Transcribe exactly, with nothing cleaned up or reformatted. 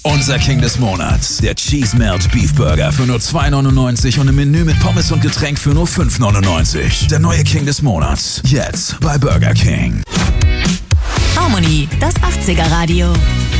Unser King des Monats, der Cheese Melt Beef Burger für nur zwei neunundneunzig und im Menü mit Pommes und Getränk für nur fünf neunundneunzig. Der neue King des Monats, jetzt bei Burger King. Harmony, das achtziger Radio.